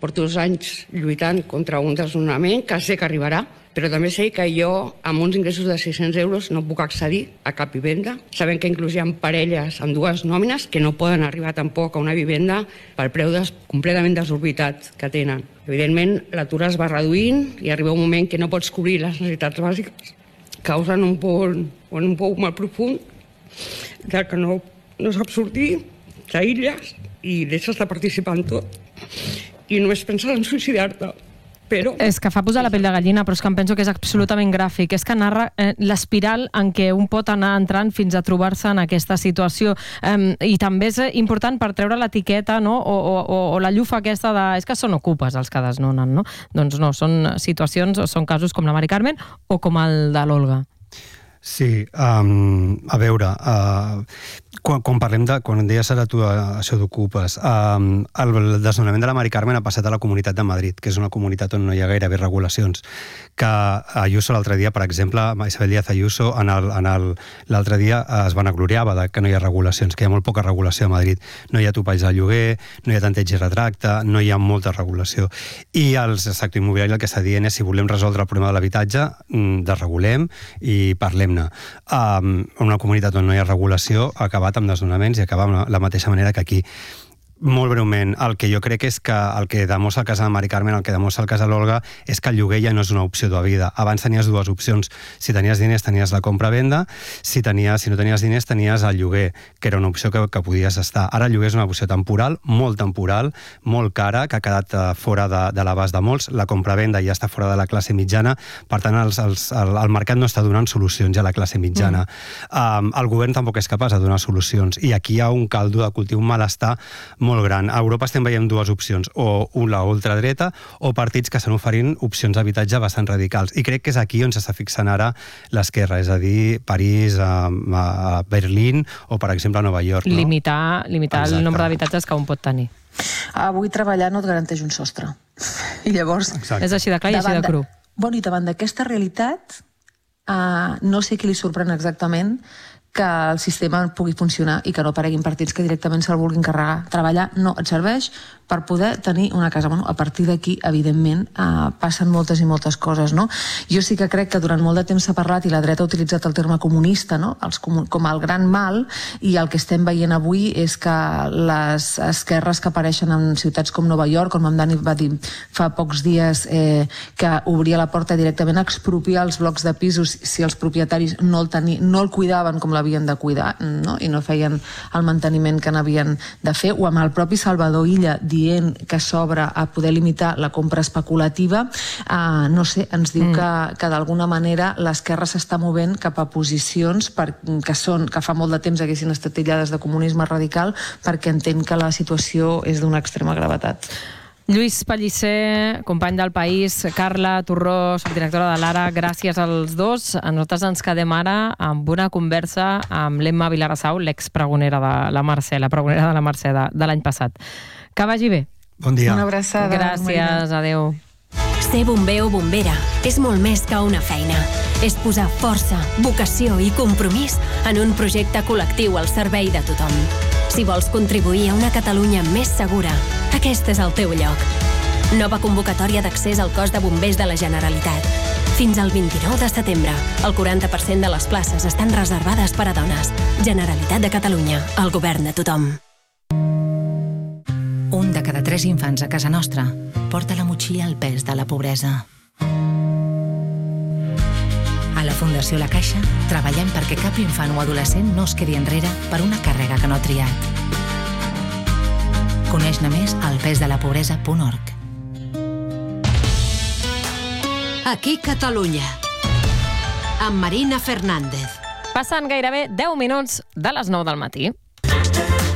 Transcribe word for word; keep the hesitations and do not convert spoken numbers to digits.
Porto dos anys lluitant contra un desnonament que sé que arribarà, però també sé que jo, amb uns ingressos de sis-cents euros, no puc accedir a cap vivenda, sabent que inclús hi ha parelles amb dues nòmines que no poden arribar tampoc a una vivenda pel preu des, completament desorbitat que tenen. Evidentment, l'atur es va reduint i arriba un moment que no pots cobrir les necessitats bàsiques, causen un pou, un pou molt profund, del que no, no saps sortir, t'aïlles i deixes de participar en tot. I només penses en suïcidar-te. Però... És que fa posar la pell de gallina, però és que em penso que és absolutament gràfic. És que narra eh, l'espiral en què un pot anar entrant fins a trobar-se en aquesta situació. Eh, I també és important per treure l'etiqueta, no? o, o, o la llufa aquesta de... És que són ocupes els que desnonen, no? Doncs no, són situacions, són casos com la Mari Carmen o com el de l'Olga. Sí, um, a veure, uh, quan, quan parlem de, quan deies ara tu això d'ocupes, um, el desnonament de la Mari Carmen ha passat a la Comunitat de Madrid, que és una comunitat on no hi ha gairebé regulacions, que Ayuso l'altre dia, per exemple, Isabel Díaz Ayuso, en el, en el, l'altre dia es vanagloriava de que no hi ha regulacions, que hi ha molt poca regulació a Madrid, no hi ha topalls de lloguer, no hi ha tanteig i retracte, no hi ha molta regulació. I el sector immobiliari el que està dient és si volem resoldre el problema de l'habitatge, desregulem i parlem. Um, una comunitat on no hi ha regulació ha acabat amb desnonaments i acaba amb la mateixa manera que aquí. Molt breument, el que jo crec és que el que demostra el cas de Mari Carmen, el que demostra el cas de l'Olga, és que el lloguer ja no és una opció de vida. Abans tenies dues opcions. Si tenies diners, tenies la compra-venda. Si, tenies, si no tenies diners, tenies el lloguer, que era una opció que, que podies estar. Ara el lloguer és una opció temporal, molt temporal, molt cara, que ha quedat fora de, de l'abast de molts. La compra-venda ja està fora de la classe mitjana. Per tant, els, els, el, el mercat no està donant solucions ja a la classe mitjana. Mm. Um, el govern tampoc és capaç de donar solucions. I aquí hi ha un caldo de cultiu, un malestar molt molt gran. A Europa estem veient dues opcions, o la ultradreta o partits que estan oferint opcions d'habitatge bastant radicals. I crec que és aquí on s'està fixant ara l'esquerra, és a dir, París, a, a Berlín o, per exemple, a Nova York. No? Limitar, limitar el nombre d'habitatges que un pot tenir. Avui treballar no et garanteix un sostre. I llavors... Exacte. És així de clar i així de cru. Bueno, i davant d'aquesta realitat, uh, no sé qui li sorprèn exactament que el sistema pugui funcionar i que no apareguin partits que directament se'l vulguin carregar. Treballar no et serveix per poder tenir una casa. Bueno, a partir d'aquí, evidentment, eh, passen moltes i moltes coses, no? Jo sí que crec que durant molt de temps s'ha parlat i la dreta ha utilitzat el terme comunista, no? Els comun com el gran mal, i el que estem veient avui és que les esquerres que apareixen en ciutats com Nova York, com en Dani va dir fa pocs dies, eh, que obria la porta directament a expropiar els blocs de pisos si els propietaris no el, teni no el cuidaven com l'havien de cuidar, no? I no feien el manteniment que n'havien de fer, o amb el propi Salvador Illa dient que s'obre a poder limitar la compra especulativa, eh, no sé, ens diu mm. que, que d'alguna manera l'esquerra s'està movent cap a posicions per, que, són, que fa molt de temps haguessin estat titllades de comunisme radical, perquè entén que la situació és d'una extrema gravetat. Lluís Pellicer, company del País, Carla Torró, subdirectora de l'Ara, gràcies als dos. A nosaltres ens quedem ara amb una conversa amb l'Emma Vilarassau, l'expregonera de la Mercè, la pregonera de la Mercè de, de l'any passat. Que vagi bé. Bon dia. Una abraçada. Gràcies, adeu. Ser bomber o bombera és molt més que una feina. És posar força, vocació i compromís en un projecte col·lectiu al servei de tothom. Si vols contribuir a una Catalunya més segura, aquest és el teu lloc. Nova convocatòria d'accés al cos de bombers de la Generalitat. Fins al vint-i-nou de setembre, el quaranta per cent de les places estan reservades per a dones. Generalitat de Catalunya, el govern de tothom. Un de cada tres infants a casa nostra porta la motxilla al pes de la pobresa. A la Fundació La Caixa treballem perquè cap infant o adolescent no es quedi enrere per una càrrega que no ha triat. Coneix-ne més al pesdelapobresa punt org. Aquí Catalunya, amb Marina Fernández. Passen gairebé deu minuts de les nou del matí.